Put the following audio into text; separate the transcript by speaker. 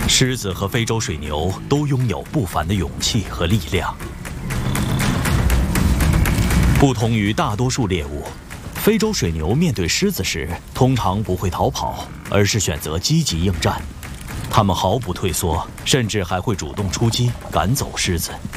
Speaker 1: 狮子和非洲水牛都拥有不凡的勇气和力量。不同于大多数猎物，非洲水牛面对狮子时通常不会逃跑，而是选择积极应战。它们毫不退缩，甚至还会主动出击，赶走狮子。